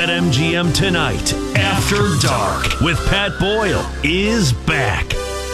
BetMGM Tonight After Dark with Pat Boyle is back.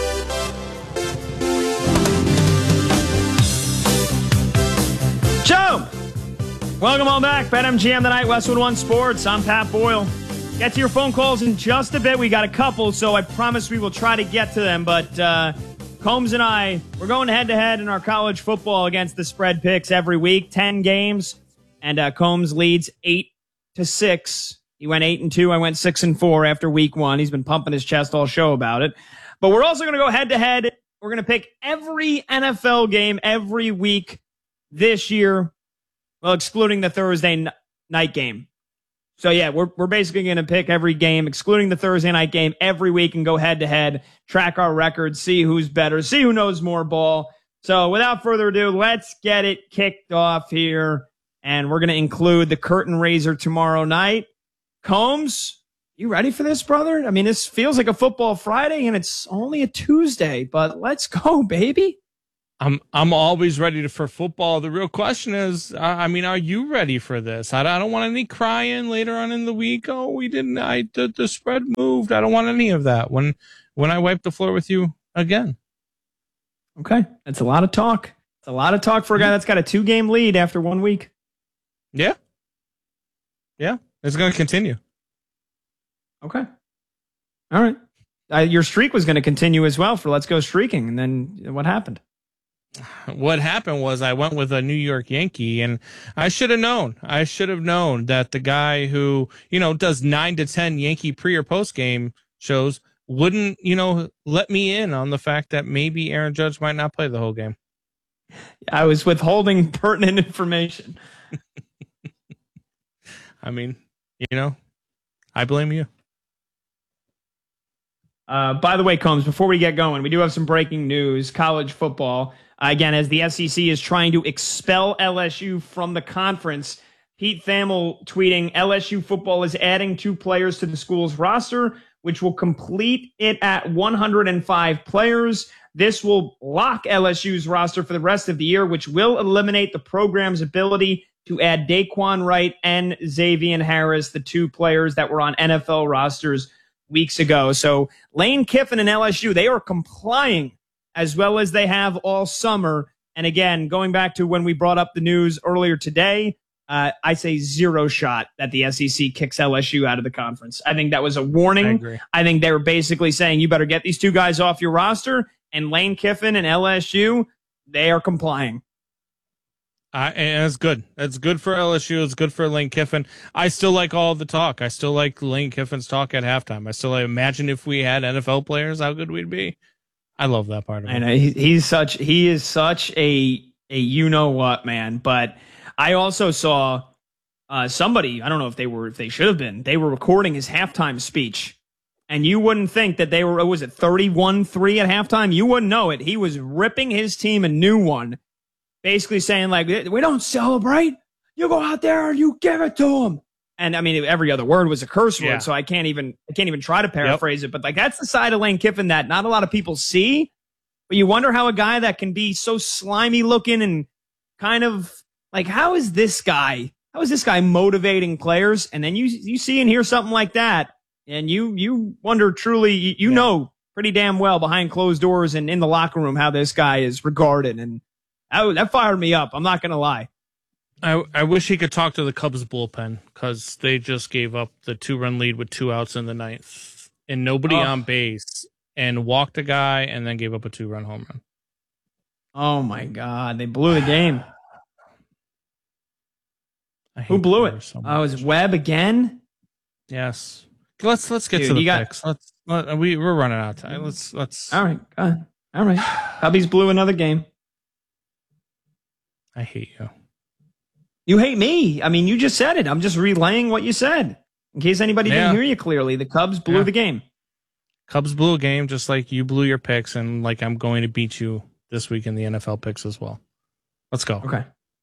Joe! Welcome all back. BetMGM Tonight, Westwood One Sports. I'm Pat Boyle. Get to your phone calls in just a bit. We got a couple, so I promise we will try to get to them. But Combs and I, we're going head-to-head in our college football against the spread picks every week. 10 games, and Combs leads 8-6. He went 8-2. I went 6-4 after week 1. He's been pumping his chest all show about it. But we're also going to go head-to-head. We're going to pick every NFL game every week this year, well, excluding the Thursday night game. So, yeah, we're basically going to pick every game, excluding the Thursday night game, every week and go head-to-head, track our records, see who's better, see who knows more ball. So, without further ado, let's get it kicked off here. And we're going to include the curtain raiser tomorrow night. Combs, you ready for this, brother? I mean, this feels like a football Friday, and it's only a Tuesday, but let's go, baby. I'm always ready for football. The real question is, are you ready for this? I don't want any crying later on in the week. Oh, we didn't. The spread moved. I don't want any of that. When I wipe the floor with you again. Okay, that's a lot of talk. It's a lot of talk for a guy that's got a 2-game lead after 1 week. Yeah, it's going to continue. Okay, all right. Your streak was going to continue as well for Let's Go Streaking, and then what happened? What happened was I went with a New York Yankee, and I should have known. I should have known that the guy who, does 9 to 10 Yankee pre or post game shows wouldn't, let me in on the fact that maybe Aaron Judge might not play the whole game. I was withholding pertinent information. I mean, I blame you. By the way, Combs, before we get going, we do have some breaking news. College football. Again, as the SEC is trying to expel LSU from the conference, Pete Thamel tweeting, LSU football is adding 2 players to the school's roster, which will complete it at 105 players. This will lock LSU's roster for the rest of the year, which will eliminate the program's ability to add Daquan Wright and Xavier Harris, the 2 players that were on NFL rosters weeks ago. So Lane Kiffin and LSU, they are complying as well as they have all summer. And again, going back to when we brought up the news earlier today, I say 0 shot that the SEC kicks LSU out of the conference. I think that was a warning. I agree. I think they were basically saying you better get these 2 guys off your roster. And Lane Kiffin and LSU, they are complying. And it's good. It's good for LSU. It's good for Lane Kiffin. I still like all the talk. I still like Lane Kiffin's talk at halftime. I still imagine if we had NFL players, how good we'd be. I love that part of it. I know he is such a you know what, man. But I also saw somebody. I don't know if they should have been. They were recording his halftime speech, and you wouldn't think that they were. Was it 31-3 at halftime? You wouldn't know it. He was ripping his team a new one. Basically saying, like, we don't celebrate. You go out there and you give it to them. And, I mean, every other word was a curse word, so I can't even try to paraphrase it. But, like, that's the side of Lane Kiffin that not a lot of people see. But you wonder how a guy that can be so slimy looking and kind of, like, how is this guy motivating players? And then you see and hear something like that, and you wonder truly, you know pretty damn well behind closed doors and in the locker room how this guy is regarded. And that fired me up. I'm not going to lie. I wish he could talk to the Cubs bullpen because they just gave up the 2-run lead with 2 outs in the 9th and nobody on base and walked a guy and then gave up a 2-run home run. Oh, my God. They blew the game. Who blew it? So it was Webb again? Yes. Let's get to the picks. We're running out of time. Let's. All right. All right. Cubbies blew another game. I hate you. You hate me. I mean, you just said it. I'm just relaying what you said. In case anybody didn't hear you clearly, the Cubs blew the game. Cubs blew a game just like you blew your picks, and like I'm going to beat you this week in the NFL picks as well. Let's go. Okay.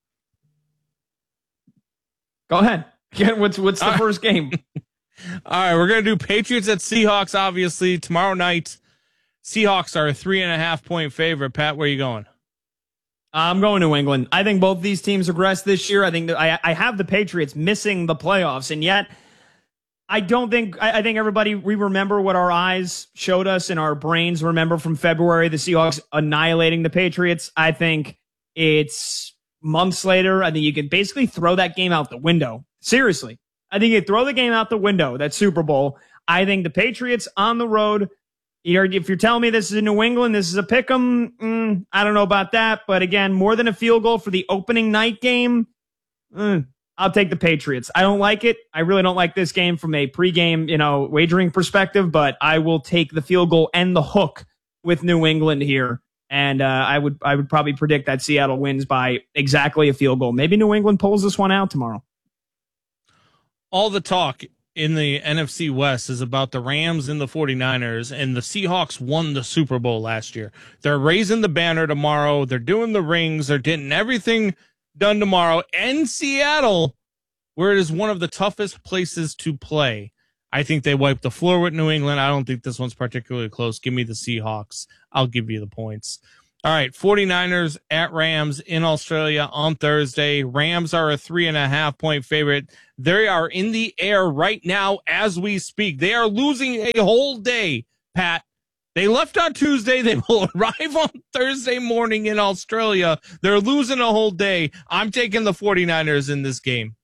Go ahead. What's the first game? All right, we're going to do Patriots at Seahawks, obviously, tomorrow night. Seahawks are a 3.5-point favorite. Pat, where are you going? I'm going New England. I think both these teams regress this year. I think that I have the Patriots missing the playoffs, and yet I don't think, I think everybody, we remember what our eyes showed us and our brains remember from February, the Seahawks annihilating the Patriots. I think it's months later. I think you can basically throw that game out the window. Seriously. I think you throw the game out the window, that Super Bowl. I think the Patriots on the road, if you're telling me this is in New England, this is a pick 'em, I don't know about that. But again, more than a field goal for the opening night game, I'll take the Patriots. I don't like it. I really don't like this game from a pregame, wagering perspective, but I will take the field goal and the hook with New England here. And I would probably predict that Seattle wins by exactly a field goal. Maybe New England pulls this one out tomorrow. All the talk in the NFC West is about the Rams and the 49ers, and the Seahawks won the Super Bowl last year. They're raising the banner tomorrow. They're doing the rings. They're getting everything done tomorrow in Seattle, where it is one of the toughest places to play. I think they wiped the floor with New England. I don't think this one's particularly close. Give me the Seahawks. I'll give you the points. All right, 49ers at Rams in Australia on Thursday. Rams are a 3.5-point favorite. They are in the air right now as we speak. They are losing a whole day, Pat. They left on Tuesday. They will arrive on Thursday morning in Australia. They're losing a whole day. I'm taking the 49ers in this game.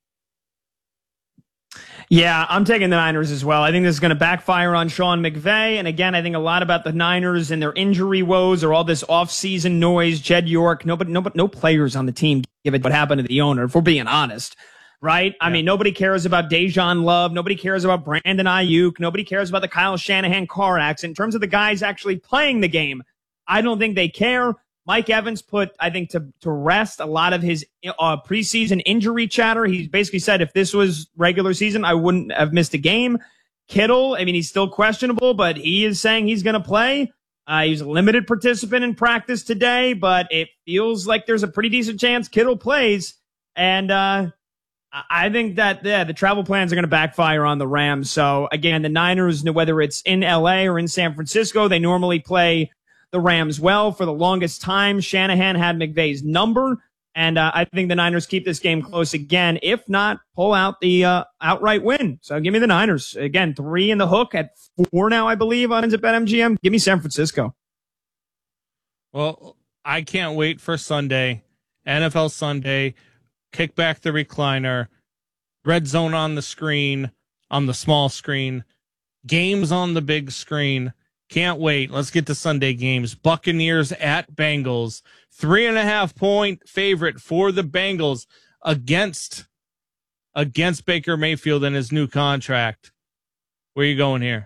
Yeah, I'm taking the Niners as well. I think this is going to backfire on Sean McVay. And again, I think a lot about the Niners and their injury woes or all this offseason noise. Jed York, no players on the team give it what happened to the owner, if we're being honest. Right? I mean, nobody cares about Dejan Love. Nobody cares about Brandon Ayuk. Nobody cares about the Kyle Shanahan car accident. In terms of the guys actually playing the game, I don't think they care. Mike Evans put, I think, to rest a lot of his preseason injury chatter. He basically said if this was regular season, I wouldn't have missed a game. Kittle, I mean, he's still questionable, but he is saying he's going to play. He's a limited participant in practice today, but it feels like there's a pretty decent chance Kittle plays. And I think that the travel plans are going to backfire on the Rams. So, again, the Niners, whether it's in L.A. or in San Francisco, they normally play the Rams well. For the longest time, Shanahan had McVay's number, and I think the Niners keep this game close again, if not pull out the outright win. So give me the Niners. Again, 3 in the hook at 4 now, I believe, on BetMGM. Give me San Francisco. Well, I can't wait for Sunday, NFL Sunday. Kick back the recliner, red zone on the screen, on the small screen, games on the big screen. Can't wait. Let's get to Sunday games. Buccaneers at Bengals. 3.5-point favorite for the Bengals against Baker Mayfield and his new contract. Where are you going here?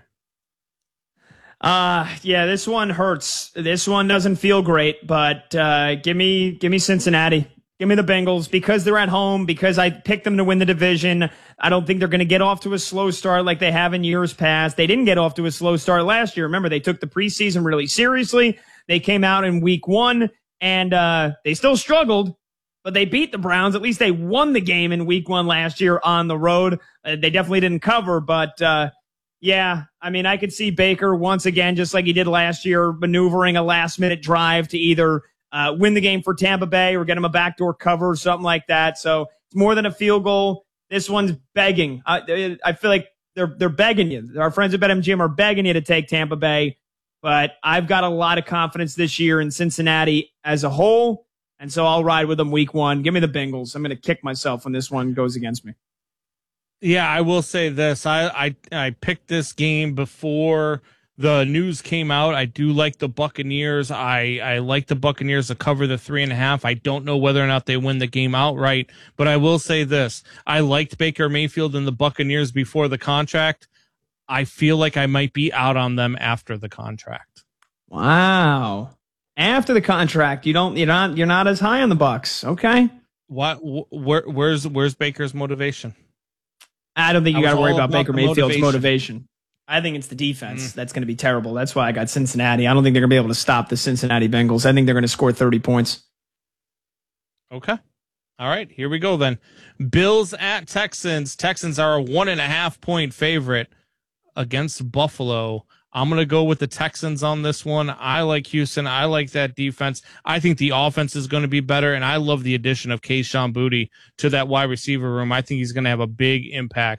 Yeah, this one hurts. This one doesn't feel great, but give me Cincinnati. Give me the Bengals because they're at home, because I picked them to win the division. I don't think they're going to get off to a slow start like they have in years past. They didn't get off to a slow start last year. Remember, they took the preseason really seriously. They came out in week 1, and they still struggled, but they beat the Browns. At least they won the game in week 1 last year on the road. They definitely didn't cover, but yeah, I mean, I could see Baker once again, just like he did last year, maneuvering a last-minute drive to either win the game for Tampa Bay or get him a backdoor cover or something like that. So it's more than a field goal. This one's begging. I feel like they're begging you. Our friends at BetMGM are begging you to take Tampa Bay, but I've got a lot of confidence this year in Cincinnati as a whole, and so I'll ride with them week 1. Give me the Bengals. I'm going to kick myself when this one goes against me. Yeah, I will say this. I picked this game before the news came out. I do like the Buccaneers. I like the Buccaneers to cover the 3.5. I don't know whether or not they win the game outright, but I will say this. I liked Baker Mayfield and the Buccaneers before the contract. I feel like I might be out on them after the contract. Wow. After the contract, you're not as high on the Bucs. Okay. Where's Baker's motivation? I don't think you got to worry about Baker Mayfield's motivation. I think it's the defense that's going to be terrible. That's why I got Cincinnati. I don't think they're going to be able to stop the Cincinnati Bengals. I think they're going to score 30 points. Okay. All right, here we go then. Bills at Texans. Texans are a 1.5-point favorite against Buffalo. I'm going to go with the Texans on this one. I like Houston. I like that defense. I think the offense is going to be better, and I love the addition of Kayshon Boutte to that wide receiver room. I think he's going to have a big impact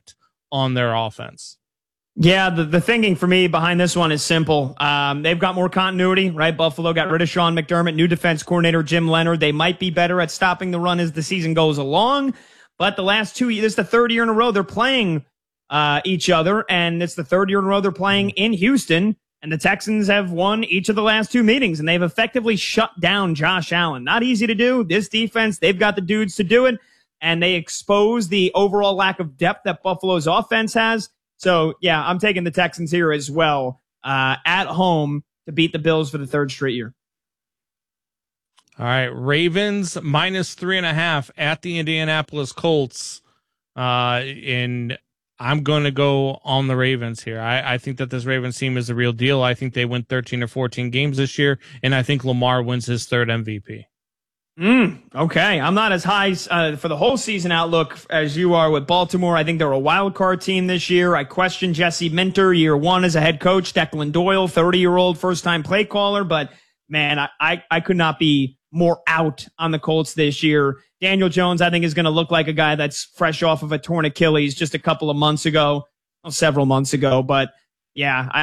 on their offense. Yeah, the thinking for me behind this one is simple. They've got more continuity, right? Buffalo got rid of Sean McDermott, new defense coordinator Jim Leonard. They might be better at stopping the run as the season goes along. But the last 2 years, this is the third year in a row they're playing each other, and it's the third year in a row they're playing in Houston. And the Texans have won each of the last two meetings, and they've effectively shut down Josh Allen. Not easy to do. This defense, they've got the dudes to do it, and they expose the overall lack of depth that Buffalo's offense has. So, yeah, I'm taking the Texans here as well at home to beat the Bills for the third straight year. All right, Ravens -3.5 at the Indianapolis Colts. And I'm going to go on the Ravens here. I think that this Ravens team is the real deal. I think they win 13 or 14 games this year, and I think Lamar wins his third MVP. Okay. I'm not as high for the whole season outlook as you are with Baltimore. I think they're a wild card team this year. I question Jesse Minter, year one as a head coach. Declan Doyle, 30-year-old first-time play caller. But, man, I could not be more out on the Colts this year. Daniel Jones, I think, is going to look like a guy that's fresh off of a torn Achilles just a couple of months ago, several months ago. But, yeah,